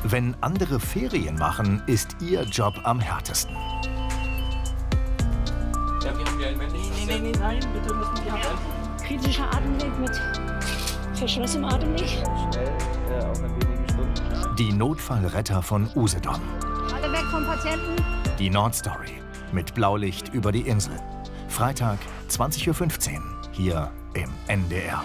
Wenn andere Ferien machen, ist Ihr Job am härtesten. Ja, wir haben ja ein männliches. Nein, bitte müssen wir haben. Kritischer Atemweg mit verschlossenem Atemweg. Schnell, auch in wenigen Stunden. Die Notfallretter von Usedom. Alle weg vom Patienten. Die Nordstory mit Blaulicht über die Insel. Freitag, 20:15 Uhr, hier im NDR.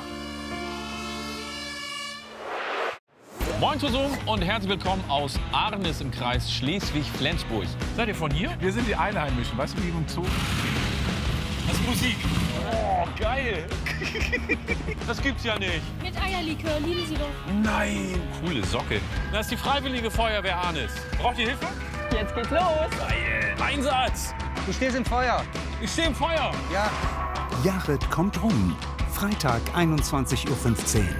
Moin zusammen und herzlich willkommen aus Arnis im Kreis Schleswig-Flensburg. Seid ihr von hier? Wir sind die Einheimischen, weißt du, wie im Zoo? Das ist Musik. Oh, geil. Das gibt's ja nicht. Mit Eierlikör, lieben Sie doch. Nein. Coole Socke. Das ist die Freiwillige Feuerwehr Arnis. Braucht ihr Hilfe? Jetzt geht's los. Geil. Einsatz. Du stehst im Feuer. Ich stehe im Feuer. Ja. Jared kommt rum. Freitag, 21:15 Uhr.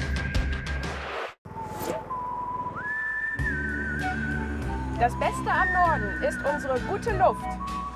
Das Beste am Norden ist unsere gute Luft.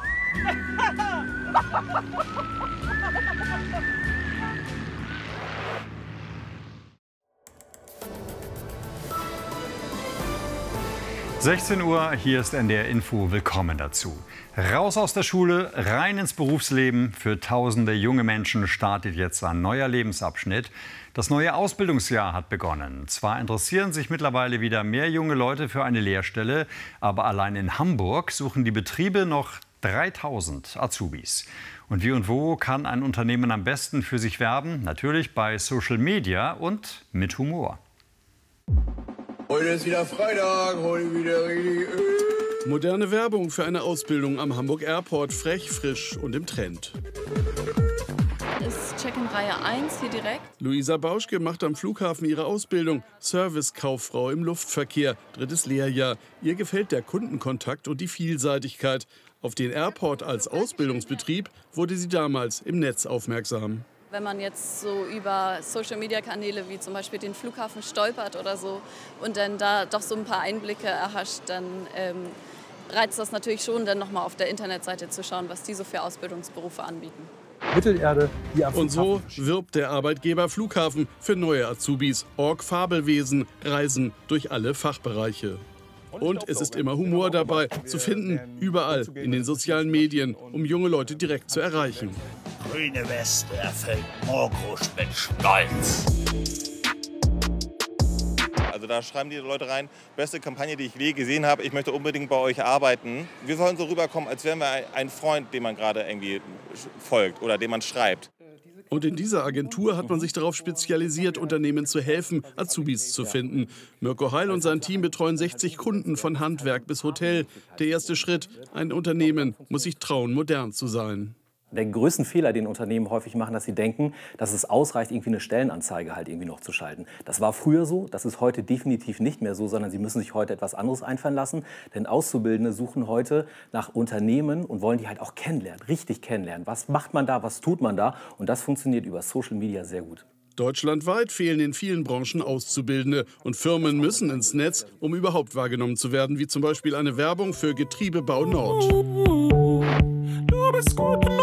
16 Uhr, hier ist NDR Info, willkommen dazu. Raus aus der Schule, rein ins Berufsleben. Für tausende junge Menschen startet jetzt ein neuer Lebensabschnitt. Das neue Ausbildungsjahr hat begonnen. Zwar interessieren sich mittlerweile wieder mehr junge Leute für eine Lehrstelle, aber allein in Hamburg suchen die Betriebe noch 3000 Azubis. Und wie und wo kann ein Unternehmen am besten für sich werben? Natürlich bei Social Media und mit Humor. Heute ist wieder Freitag, heute wieder richtig. Moderne Werbung für eine Ausbildung am Hamburg Airport, frech, frisch und im Trend. Ist Check-in-Reihe 1 hier direkt. Luisa Bauschke macht am Flughafen ihre Ausbildung. Servicekauffrau im Luftverkehr, 3. Lehrjahr. Ihr gefällt der Kundenkontakt und die Vielseitigkeit. Auf den Airport als Ausbildungsbetrieb wurde sie damals im Netz aufmerksam. Wenn man jetzt so über Social-Media-Kanäle wie zum Beispiel den Flughafen stolpert oder so und dann da doch so ein paar Einblicke erhascht, dann reizt das natürlich schon, dann nochmal auf der Internetseite zu schauen, was die so für Ausbildungsberufe anbieten. Mittelerde, die am Und so wirbt der Arbeitgeber Flughafen für neue Azubis. Org Fabelwesen, Reisen durch alle Fachbereiche. Und es ist immer Humor dabei, zu finden, überall in den sozialen Medien, um junge Leute direkt zu erreichen. Grüne Weste erfüllt Moorkrusch mit Stolz. Also da schreiben die Leute rein, beste Kampagne, die ich je gesehen habe, ich möchte unbedingt bei euch arbeiten. Wir sollen so rüberkommen, als wären wir ein Freund, dem man gerade irgendwie folgt oder dem man schreibt. Und in dieser Agentur hat man sich darauf spezialisiert, Unternehmen zu helfen, Azubis zu finden. Mirko Heil und sein Team betreuen 60 Kunden von Handwerk bis Hotel. Der erste Schritt, ein Unternehmen muss sich trauen, modern zu sein. Der größte Fehler, den Unternehmen häufig machen, dass sie denken, dass es ausreicht, irgendwie eine Stellenanzeige halt irgendwie noch zu schalten. Das war früher so, das ist heute definitiv nicht mehr so, sondern sie müssen sich heute etwas anderes einfallen lassen. Denn Auszubildende suchen heute nach Unternehmen und wollen die halt auch kennenlernen, richtig kennenlernen. Was macht man da, was tut man da? Und das funktioniert über Social Media sehr gut. Deutschlandweit fehlen in vielen Branchen Auszubildende. Und Firmen müssen ins Netz, um überhaupt wahrgenommen zu werden, wie zum Beispiel eine Werbung für Getriebebau Nord. Du bist gut genug.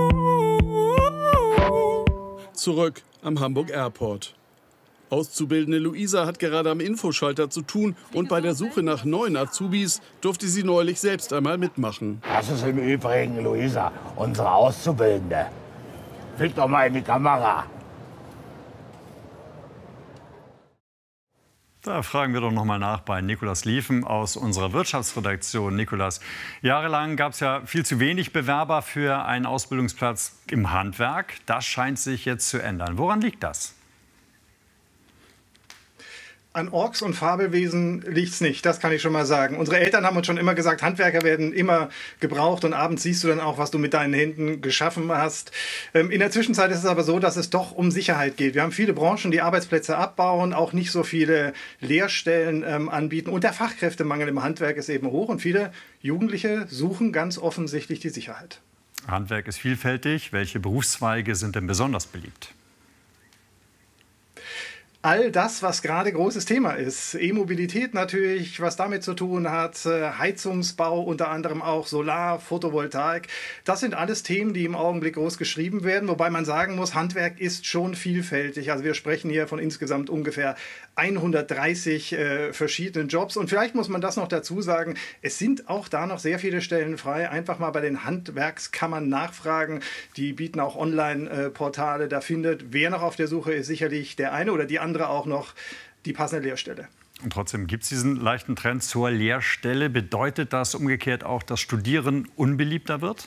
Zurück am Hamburg Airport. Auszubildende Luisa hat gerade am Infoschalter zu tun und bei der Suche nach neuen Azubis durfte sie neulich selbst einmal mitmachen. Das ist im Übrigen Luisa, unsere Auszubildende. Blick doch mal in die Kamera. Da fragen wir doch noch mal nach bei Nikolas Liefen aus unserer Wirtschaftsredaktion. Nikolas, jahrelang gab es ja viel zu wenig Bewerber für einen Ausbildungsplatz im Handwerk. Das scheint sich jetzt zu ändern. Woran liegt das? An Orks und Fabelwesen liegt's nicht, das kann ich schon mal sagen. Unsere Eltern haben uns schon immer gesagt, Handwerker werden immer gebraucht und abends siehst du dann auch, was du mit deinen Händen geschaffen hast. In der Zwischenzeit ist es aber so, dass es doch um Sicherheit geht. Wir haben viele Branchen, die Arbeitsplätze abbauen, auch nicht so viele Lehrstellen anbieten und der Fachkräftemangel im Handwerk ist eben hoch und viele Jugendliche suchen ganz offensichtlich die Sicherheit. Handwerk ist vielfältig. Welche Berufszweige sind denn besonders beliebt? all das, was gerade großes Thema ist. E-Mobilität natürlich, was damit zu tun hat, Heizungsbau, unter anderem auch Solar, Photovoltaik. Das sind alles Themen, die im Augenblick groß geschrieben werden, wobei man sagen muss, Handwerk ist schon vielfältig. Also wir sprechen hier von insgesamt ungefähr 130 verschiedenen Jobs. Und vielleicht muss man das noch dazu sagen, es sind auch da noch sehr viele Stellen frei. Einfach mal bei den Handwerkskammern nachfragen. Die bieten auch Online-Portale. Da findet, wer noch auf der Suche ist, sicherlich der eine oder die andere auch noch die passende Lehrstelle. Und trotzdem gibt es diesen leichten Trend zur Lehrstelle. Bedeutet das umgekehrt auch, dass Studieren unbeliebter wird?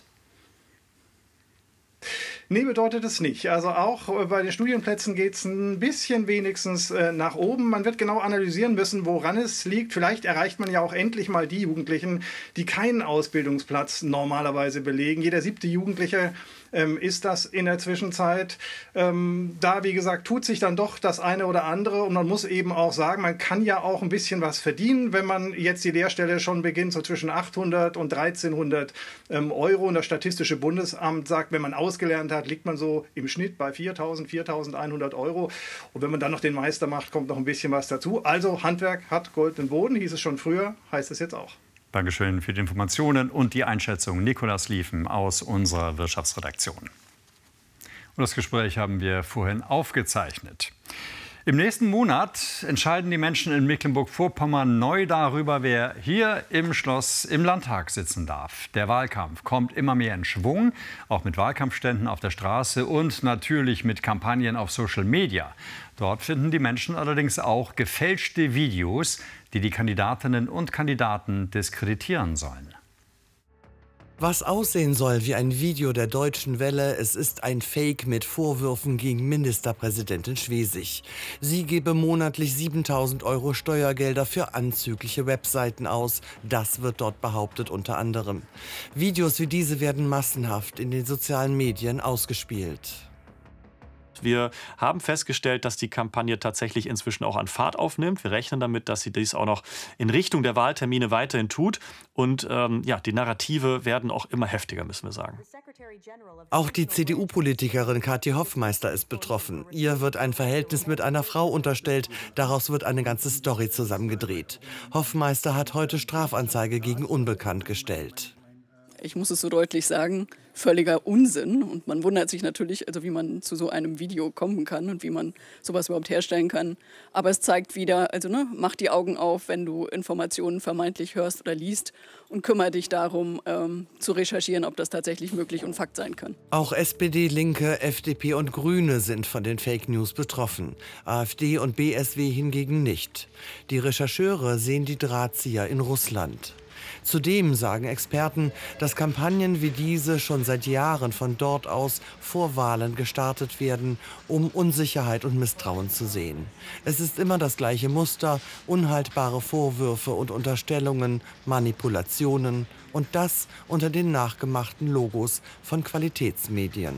Nee, bedeutet es nicht. Also auch bei den Studienplätzen geht es ein bisschen wenigstens nach oben. Man wird genau analysieren müssen, woran es liegt. Vielleicht erreicht man ja auch endlich mal die Jugendlichen, die keinen Ausbildungsplatz normalerweise belegen. Jeder 7. Jugendliche ist das in der Zwischenzeit. Da, wie gesagt, tut sich dann doch das eine oder andere. Und man muss eben auch sagen, man kann ja auch ein bisschen was verdienen, wenn man jetzt die Lehrstelle schon beginnt, so zwischen 800 und 1300 Euro. Und das Statistische Bundesamt sagt, wenn man ausgelernt hat, liegt man so im Schnitt bei 4.000, 4.100 Euro. Und wenn man dann noch den Meister macht, kommt noch ein bisschen was dazu. Also Handwerk hat goldenen Boden, hieß es schon früher, heißt es jetzt auch. Dankeschön für die Informationen und die Einschätzung. Nikolaus Liefen aus unserer Wirtschaftsredaktion. Und das Gespräch haben wir vorhin aufgezeichnet. Im nächsten Monat entscheiden die Menschen in Mecklenburg-Vorpommern neu darüber, wer hier im Schloss im Landtag sitzen darf. Der Wahlkampf kommt immer mehr in Schwung, auch mit Wahlkampfständen auf der Straße und natürlich mit Kampagnen auf Social Media. Dort finden die Menschen allerdings auch gefälschte Videos, die die Kandidatinnen und Kandidaten diskreditieren sollen. Was aussehen soll wie ein Video der Deutschen Welle, es ist ein Fake mit Vorwürfen gegen Ministerpräsidentin Schwesig. Sie gebe monatlich 7.000 Euro Steuergelder für anzügliche Webseiten aus. Das wird dort behauptet unter anderem. Videos wie diese werden massenhaft in den sozialen Medien ausgespielt. Wir haben festgestellt, dass die Kampagne tatsächlich inzwischen auch an Fahrt aufnimmt. Wir rechnen damit, dass sie dies auch noch in Richtung der Wahltermine weiterhin tut. Und die Narrative werden auch immer heftiger, müssen wir sagen. Auch die CDU-Politikerin Kathi Hoffmeister ist betroffen. Ihr wird ein Verhältnis mit einer Frau unterstellt. Daraus wird eine ganze Story zusammengedreht. Hoffmeister hat heute Strafanzeige gegen Unbekannt gestellt. Ich muss es so deutlich sagen, völliger Unsinn. Und man wundert sich natürlich, also wie man zu so einem Video kommen kann und wie man sowas überhaupt herstellen kann. Aber es zeigt wieder, also mach die Augen auf, wenn du Informationen vermeintlich hörst oder liest und kümmere dich darum, zu recherchieren, ob das tatsächlich möglich und Fakt sein kann. Auch SPD, Linke, FDP und Grüne sind von den Fake News betroffen. AfD und BSW hingegen nicht. Die Rechercheure sehen die Drahtzieher in Russland. Zudem sagen Experten, dass Kampagnen wie diese schon seit Jahren von dort aus vor Wahlen gestartet werden, um Unsicherheit und Misstrauen zu sehen. Es ist immer das gleiche Muster, unhaltbare Vorwürfe und Unterstellungen, Manipulationen und das unter den nachgemachten Logos von Qualitätsmedien.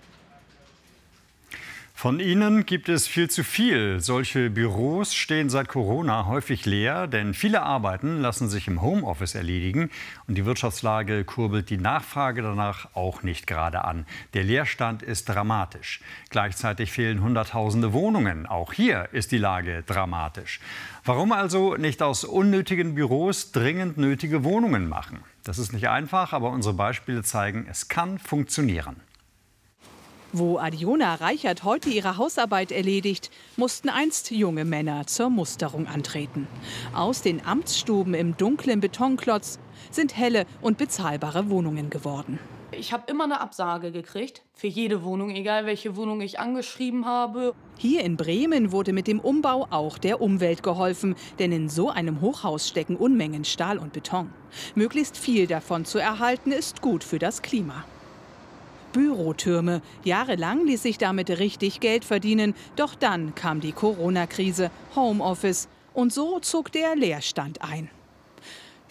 Von ihnen gibt es viel zu viel. Solche Büros stehen seit Corona häufig leer, denn viele Arbeiten lassen sich im Homeoffice erledigen. Und die Wirtschaftslage kurbelt die Nachfrage danach auch nicht gerade an. Der Leerstand ist dramatisch. Gleichzeitig fehlen Hunderttausende Wohnungen. Auch hier ist die Lage dramatisch. Warum also nicht aus unnötigen Büros dringend nötige Wohnungen machen? Das ist nicht einfach, aber unsere Beispiele zeigen, es kann funktionieren. Wo Adiona Reichert heute ihre Hausarbeit erledigt, mussten einst junge Männer zur Musterung antreten. Aus den Amtsstuben im dunklen Betonklotz sind helle und bezahlbare Wohnungen geworden. Ich habe immer eine Absage gekriegt für jede Wohnung, egal welche Wohnung ich angeschrieben habe. Hier in Bremen wurde mit dem Umbau auch der Umwelt geholfen, denn in so einem Hochhaus stecken Unmengen Stahl und Beton. Möglichst viel davon zu erhalten, ist gut für das Klima. Bürotürme. Jahrelang ließ sich damit richtig Geld verdienen. Doch dann kam die Corona-Krise, Homeoffice. Und so zog der Leerstand ein.